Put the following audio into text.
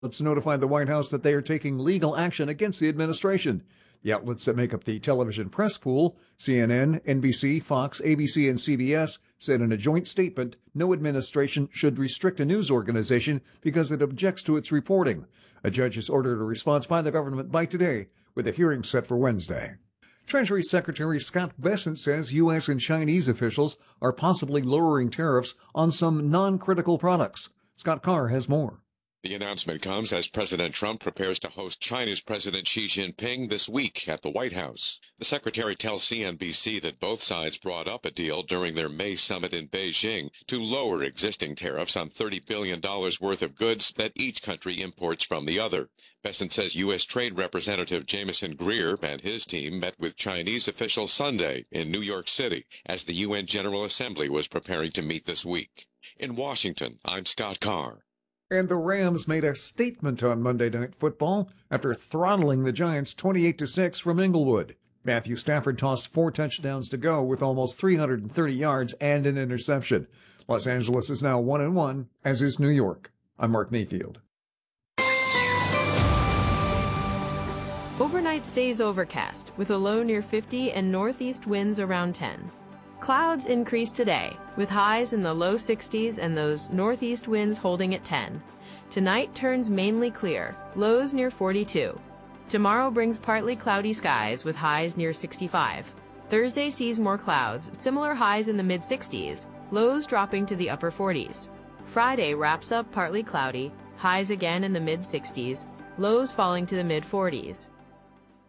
Let's notify the White House that they are taking legal action against the administration. The outlets that make up the television press pool, CNN, NBC, Fox, ABC, and CBS, said in a joint statement, no administration should restrict a news organization because it objects to its reporting. A judge has ordered a response by the government by today, with a hearing set for Wednesday. Treasury Secretary Scott Bessent says U.S. and Chinese officials are possibly lowering tariffs on some non-critical products. Scott Carr has more. The announcement comes as President Trump prepares to host China's President Xi Jinping this week at the White House. The secretary tells CNBC that both sides brought up a deal during their May summit in Beijing to lower existing tariffs on $30 billion worth of goods that each country imports from the other. Bessent says U.S. Trade Representative Jameson Greer and his team met with Chinese officials Sunday in New York City as the UN General Assembly was preparing to meet this week. In Washington, I'm Scott Carr. And the Rams made a statement on Monday Night Football after throttling the Giants 28-6 from Inglewood. Matthew Stafford tossed 4 touchdowns to go with almost 330 yards and an interception. Los Angeles is now 1-1, as is New York. I'm Mark Mayfield. Overnight stays overcast with a low near 50 and northeast winds around 10. Clouds increase today, with highs in the low 60s and those northeast winds holding at 10. Tonight turns mainly clear, lows near 42. Tomorrow brings partly cloudy skies with highs near 65. Thursday sees more clouds, similar highs in the mid-60s, lows dropping to the upper 40s. Friday wraps up partly cloudy, highs again in the mid-60s, lows falling to the mid-40s.